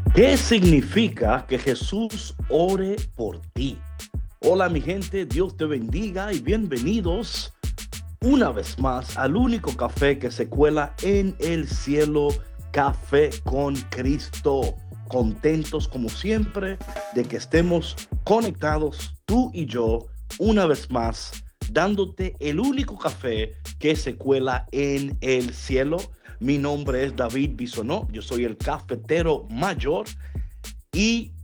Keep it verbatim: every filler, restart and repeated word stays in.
¿Qué significa que Jesús ore por ti? Hola mi gente, Dios te bendiga y bienvenidos una vez más al único café que se cuela en el cielo, Café con Cristo. Contentos como siempre de que estemos conectados tú y yo una vez más, dándote el único café que se cuela en el cielo. Mi nombre es David Bisonó, yo soy el cafetero mayor y